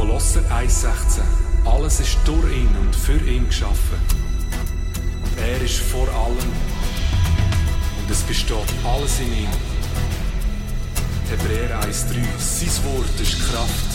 Kolosser 1,16. Alles ist durch ihn und für ihn geschaffen. Und er ist vor allem. Und es besteht alles in ihm. Hebräer 1,3. Sein Wort ist Kraft.